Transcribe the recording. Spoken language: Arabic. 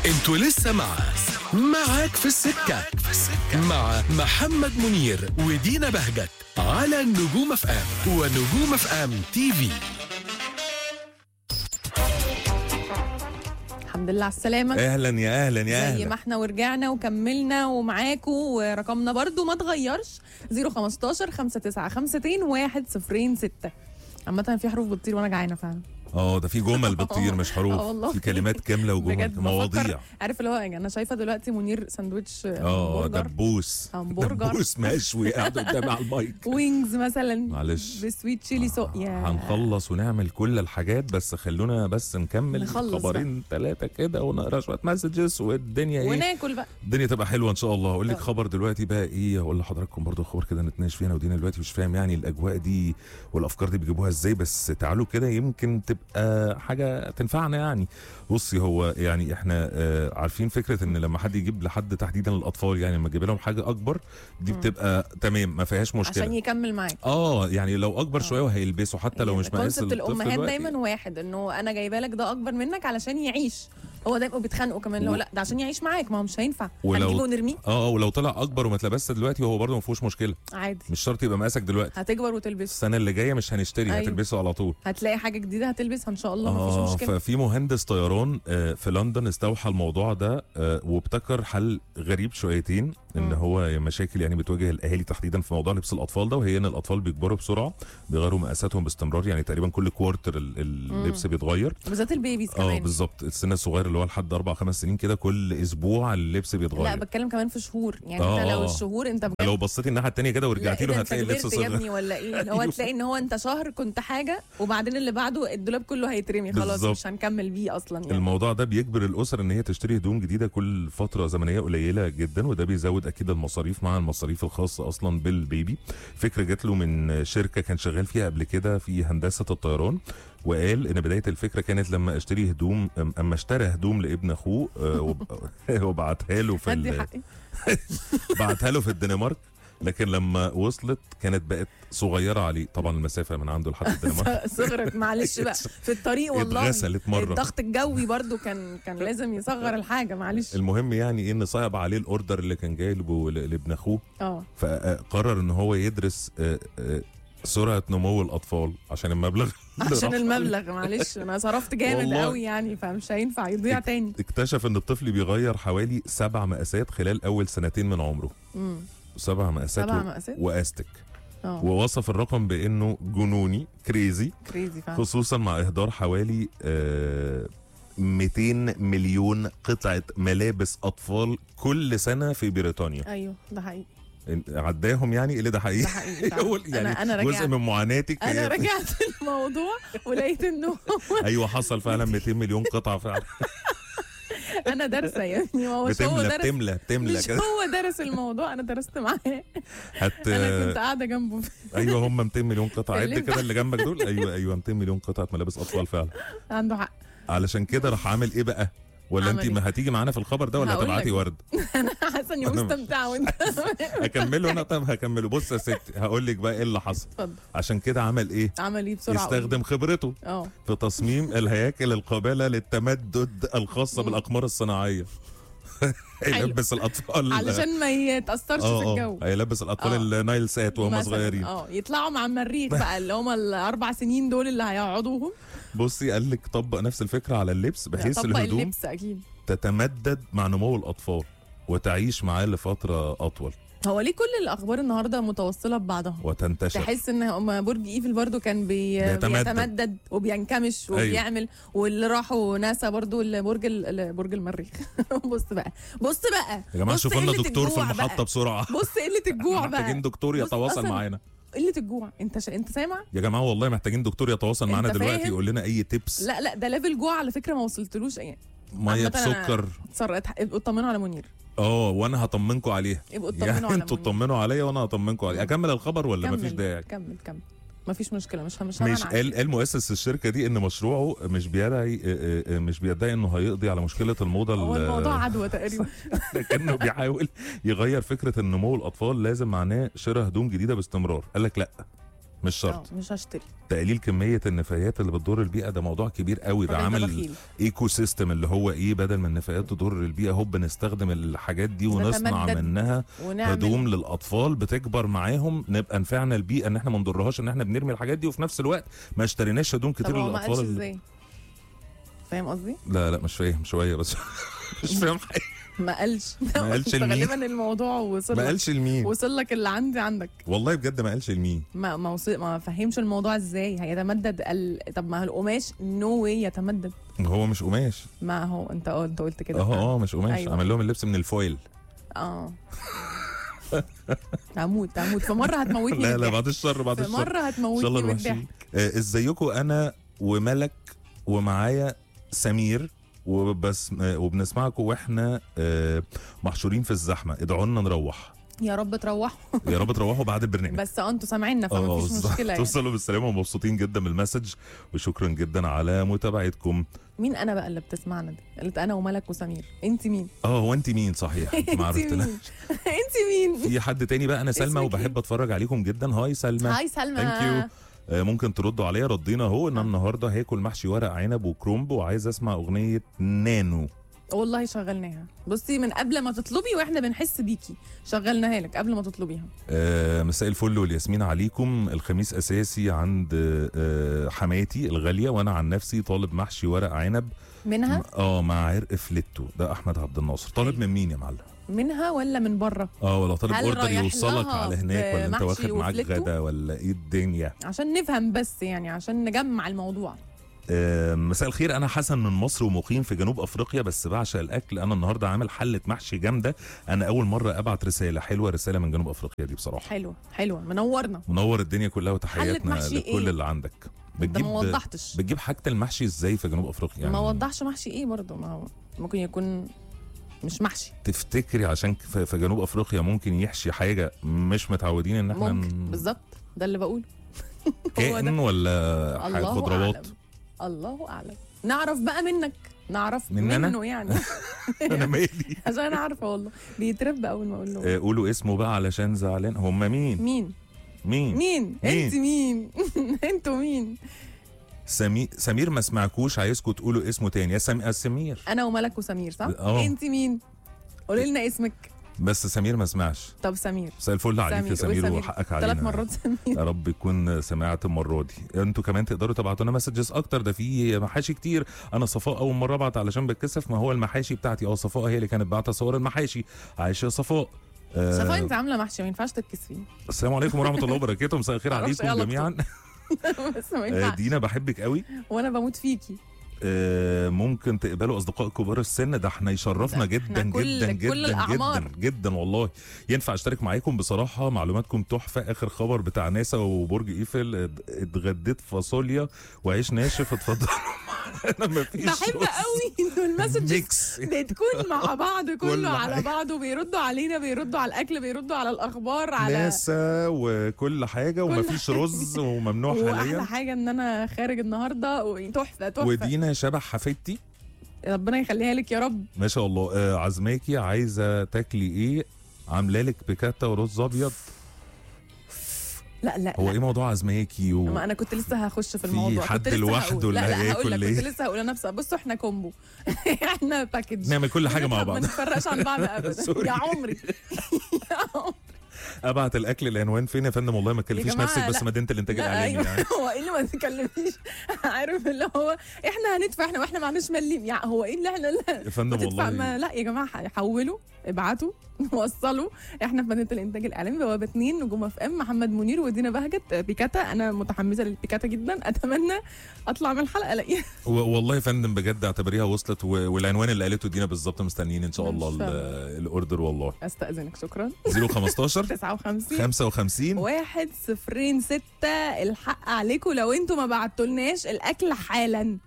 انتوا لسه معاك في السكة مع محمد منير ودينا بهجت على نجوم اف ام ونجوم اف ام تي في. الحمد لله على السلامة. اهلا يا اهلا يا اهلا. زي ما احنا ورجعنا وكملنا ومعاكم، ورقمنا برضو ما اتغيرش 015 5952 106. عامة في حروف بتطير وانا جعانة فعلا. ده في جمل بتطير مش حروف، في كلمات كامله وجمل مواضيع. عارف اللي هو انا شايفه دلوقتي منير ساندوتش دبوس دبوس مشوي قاعد قدامي على المايك. وينجز مثلا معلش بسويت تشيلي هنخلص ونعمل كل الحاجات، بس خلونا بس نكمل خبرين 3 كده ونقرا شويه مسجز والدنيا وناكل بقى. الدنيا تبقى حلوه ان شاء الله. هقول لك خبر دلوقتي بقى ايه، هقول لحضراتكم برضو خبر كده نتناقش فيها انا ودينا دلوقتي. مش فاهم يعني الاجواء دي والافكار دي بيجيبوها ازاي، بس تعالوا كده يمكن تبقى حاجه تنفعنا. يعني بصي، هو يعني احنا عارفين فكره ان لما حد يجيب لحد تحديدا الاطفال، يعني لما تجيب لهم حاجه اكبر دي بتبقى تمام ما فيهاش مشكله عشان يكمل معاك. يعني لو اكبر شويه وهيلبسوا حتى لو مش مقاس الطفل. الامهات دايما واحد، انه انا جايبه لك ده اكبر منك علشان يعيش. هو دايما بيتخانقوا كمان لو لا ده عشان يعيش معاك، ما هو مش هينفع هنجيبه ونرميه. ولو طلع اكبر وما اتلبسش دلوقتي هو برده ما فيهوش مشكله عادي، مش شرط يبقى مقاسك دلوقتي، هتكبر وتلبسه. السنه اللي جايه مش هنشتري. أيوه. هتلبسه على طول، هتلاقي حاجه جديده هتلبسها ان شاء الله، ما فيش مشكله. ففي مهندس طيران في لندن استوحى الموضوع ده وابتكر حل غريب شويتين، ان هو مشاكل يعني بتواجه الاهالي تحديدا في موضوع لبس الاطفال ده، وهي ان الاطفال بيكبروا بسرعه، بيغيروا مقاساتهم باستمرار، يعني تقريبا كل كوارتر اللبس بيتغير، بالذات البيبيز كمان. بالظبط، السن الصغير اللي هو لحد 4-5 سنين كده كل اسبوع اللبس بيتغير. لا بتكلم كمان في شهور، يعني انت لو الشهور انت بجد لو بصيتي الناحيه الثانيه كده ورجعتي له هتلاقي اللبس صغير. يا ابني ولا ايه؟ هو تلاقي ان هو انت شهر كنت حاجه وبعدين اللي بعده الدولاب كله هيترمي خلاص بالزبط. مش هنكمل بيه اصلا يعني. الموضوع ده بيجبر الاسر ان هي تشتري هدوم جديده كل فتره زمنيه قليله جدا، وده بيزود اكيد المصاريف مع المصاريف الخاصه اصلا بالبيبي. فكره جات له من شركه كان شغال فيها قبل كده في هندسه الطيران، وقال ان بدايه الفكره كانت لما اشتري هدوم، اما اشترى هدوم لابن اخوه وبعتها له بعتها له في الدنمارك، لكن لما وصلت كانت بقت صغيره عليه. طبعا المسافه من عنده لحد الدنمارك صغرت معلش بقى في الطريق، والله اتغسلت مره. الضغط الجوي برضو كان لازم يصغر الحاجه معلش. المهم يعني ان صعب عليه الاوردر اللي كان جايبه لابن اخوه، فقرر ان هو يدرس سرعه نمو الاطفال عشان المبلغ معلش انا صرفت جامد قوي يعني، فمش هينفع يضيع تاني. اكتشف ان الطفل بيغير حوالي 7 مقاسات خلال اول 2 سنين من عمره. 7 مقاسات واستك. ووصف الرقم بانه جنوني كريزي فعلا. خصوصا مع اهدار حوالي 200 مليون قطعه ملابس اطفال كل سنه في بريطانيا. ايوه ده حقيقي، عداهم يعني اللي ده حقيقي. يعني أنا جزء من معاناتك. انا رجعت الموضوع ولقيت انه ايوه حصل فعلا 200 مليون قطعه فعلا. انا دارسه يعني، ما هو بتملى كده، هو درس الموضوع انا درست معاه. انا كنت قاعده جنبه. ايوه هم 200 مليون قطعه، عد كده اللي جنبك دول. ايوه 200 مليون قطعه ملابس اطفال فعلا. عنده حق. علشان كده راح عامل ايه بقى؟ ولا انت ما هتيجي معانا في الخبر ده ولا هتبعتي ورد؟ انا حاسه اني مستمتعه وانت هكمله انا. طب هكمله. بص يا ستي هقول لك بقى ايه اللي حصل. اتفضل. عشان كده عمل ايه بسرعه؟ يستخدم خبرته في تصميم الهياكل القابله للتمدد الخاصه بالاقمار الصناعيه. يلبس الاطفال علشان ما يتاثرش في الجو. يلبس الاطفال النايل سات وهم صغيرين. يطلعوا مع المريخ بقى اللي هم ال4 سنين دول اللي هيقعدوهم. بصي قال لك طبق نفس الفكره على اللبس، بحيث الهدوم اللبس أكيد تتمدد مع نمو الاطفال وتعيش معاه لفتره اطول. هو ليه كل الاخبار النهارده متوصله ببعضها وتنتشر؟ تحس ان برج ايفل برضو كان بيتمدد وبينكمش وبيعمل. أيوه. واللي راحوا ناسا برضو برج المريخ. بص بقى يا جماعه شوفوا لنا دكتور في المحطه بسرعه. بص قله الجوع بقى، محتاجين دكتور يتواصل معانا. قله الجوع انت سامع يا جماعه؟ والله محتاجين دكتور يتواصل معانا دلوقتي يقول لنا اي تيبس. لا ده ليفل جوع على فكره ما وصلتلوش يعني. ميه بسكر. ابقوا اطمنوا على منير. وانا هطمنكم عليها. يبقوا اطمنوا على انتوا اطمنوا عليا وانا هطمنكم عليها. اكمل الخبر ولا مفيش داعي؟ كمل مفيش مشكله. مش قال مؤسس الشركه دي ان مشروعه مش بيدعي انه هيقضي على مشكله الموضه. هو الموضوع عدوى تقريبا. لكنه بيحاول يغير فكره ان نمو الاطفال لازم معناه شراء هدوم جديده باستمرار. قال لك لا، مش شرط. مش هشتري. تقليل كميه النفايات اللي بتضر البيئه ده موضوع كبير قوي، ده فبقيت عامل بخيل. ايكو سيستم اللي هو ايه، بدل ما النفايات تضر البيئه هوب نستخدم الحاجات دي ونصنع نتمدد منها ونعمل هدوم للاطفال بتكبر معاهم، نبقى نفعنا البيئه ان احنا ما نضرهاش ان احنا بنرمي الحاجات دي، وفي نفس الوقت ما اشتريناش هدوم طب كتير هو ما قالش للاطفال. ازاي؟ فاهم قصدي؟ لا مش فاهم شويه بس مش فاهم حاجه. ما قالش. ما قالش أنت لمين؟ غالبا الموضوع وصل ما لك. قالش لمين؟ وصل لك اللي عندك. والله بجد ما قالش لمين. ما فهمش الموضوع ازاي هيتمدد. طب ما القماش نو واي يتمدد. هو مش قماش. ما هو انت قلت كده. مش قماش. أيوة. عمل لهم اللبس من الفويل. هموت فمره هتموتني لا بالضحك. بعد الشر بعد الشر. مره ان شاء الله هتموتني الوحشين. بالضحك. ازيكم انا وملك ومعايا سمير وبنسمعكم واحنا محشورين في الزحمه، ادعوا لنا نروح. يا رب تروحوا. يا رب تروحوا بعد البرنامج. بس انتوا سامعيننا فما فيش مشكله يعني. توصلوا بالسلامه ومبسوطين جدا من المسج، وشكرا جدا على متابعتكم. مين انا بقى اللي بتسمعنا دي؟ قلت انا وملك وسمير. انت مين؟ هو انت مين صحيح؟ ما عرفتناش. انت مين؟ في حد تاني بقى؟ انا سلمى وبحب اتفرج عليكم جدا. هاي سلمى. هاي سلمى. ثانك يو. ممكن تردوا عليا. ردينا اهو ان النهارده هاكل محشي ورق عنب وكرومب وعايز اسمع اغنيه نانو. والله شغلناها. بصي من قبل ما تطلبي واحنا بنحس بيكي شغلناها لك قبل ما تطلبيها. مساء الفل والياسمين عليكم. الخميس اساسي عند حماتي الغاليه، وانا عن نفسي طالب محشي ورق عنب منها مع عرق فليتو. ده احمد عبد الناصر. طالب من مين يا معلم؟ منها ولا من بره؟ ولا طالب اوردر رايح يوصلك لها على هناك، ولا انت واخد معاك وفليتو؟ غدا ولا ايه الدنيا؟ عشان نفهم بس يعني، عشان نجمع الموضوع. مساء الخير. انا حسن من مصر ومقيم في جنوب افريقيا، بس بعشق الاكل. انا النهارده عامل حله محشي جامده. انا اول مره ابعت رساله حلوه، رساله من جنوب افريقيا دي بصراحه حلوه منورنا. منور الدنيا كلها، وتحياتنا لكل إيه؟ اللي عندك. انت ما وضحتش. بتجيب حاجه المحشي ازاي في جنوب افريقيا يعني؟ ما وضحش محشي ايه برضه. ما هو ممكن يكون مش محشي. تفتكري عشان في جنوب افريقيا ممكن يحشي حاجه مش متعودين ان احنا ممكن بالظبط ده اللي بقوله. كائن ولا حاجه خضروات؟ الله اعلم. نعرف بقى منك. نعرف منه يعني. انا مالي. عشان انا عارفه والله بيترب اول ما اقول له. قولوا اسمه بقى علشان زعلان. هم مين؟ انت مين؟ انتوا مين؟ سمير ما سمعكوش، عايزكم تقولوا اسمه تاني. يا سمير. انا وملك وسمير صح؟ انت مين؟ قولي لنا اسمك. بس سمير ما سمعش. طب سمير. مساء الفل عليك يا سمير وحقك علينا 3 مرات سمير. يا رب يكون سمعت المره دي. انتوا كمان تقدروا تبعتوا لنا مسجز اكتر، ده في محاشي كتير. انا صفاء اول مره ابعت علشان بتكسف. ما هو المحاشي بتاعتي صفاء هي اللي كانت باعته صور المحاشي. عايشه يا صفاء. صفاء انت عامله محشي ما ينفعش تتكسفي. السلام عليكم ورحمه الله وبركاته. مساء الخير عليكم جميعا. بس ما ينفعش. دينا بحبك قوي وانا بموت فيكي. ممكن تقبلوا اصدقاء كبار السن، ده احنا يشرفنا جدا جدا جدا جدا والله. ينفع اشترك معاكم بصراحه. معلوماتكم تحفه. اخر خبر بتاع ناسا وبرج ايفل، اتغديت فاصوليا وعيش ناشف. اتفضلوا. انا مفيش. بحب قوي انه المسج بتكون مع بعض كله على بعضه. بيردوا علينا، بيردوا على الاكل، بيردوا على الاخبار، على ناسا وكل حاجه، ومفيش رز وممنوع حاليا. واحلى حاجه ان انا خارج النهارده. تحفه. ودينا شبه حفيدتي، ربنا يخليها لك يا رب. ما شاء الله. عزماكي عايزه تاكلي ايه؟ عامله لك بكاتا ورز ابيض. لا هو ايه موضوع عزماكي ما انا كنت لسه هخش في الموضوع. في حد لوحده اللي هياكل ليه؟ كنت لسه هقول انا بصوا احنا كومبو. احنا باكج، نعمل كل حاجه مع بعض، ما نتفرقش عن بعض ابدا. يا عمري. ابعت الاكل العنوان فين يا فندم؟ والله ما تكلفيش نفسك، بس مدينه الانتاج الاعلامي يعني. هو ايه اللي ما تكلفيش؟ عارف اللي هو احنا هندفع واحنا ما عندناش مليم يعني. هو ايه اللي احنا يا فندم والله لا يا جماعه حولوا، ابعتوا، وصلوا. احنا في مدينه الانتاج الاعلامي بوابه 2 نجوم اف ام. محمد منير ودينا بهجت بيكاتا. انا متحمسه للبيكاتا جدا، اتمنى اطلع من الحلقه الاقيها. والله يا فندم بجد اعتبريها وصلت، والعنوان اللي قالته دينا بالظبط مستنيين ان شاء الله الاوردر. والله استاذنك. شكرا. 015 59 106. الحق عليكم لو انتوا ما بعتولناش الاكل حالا.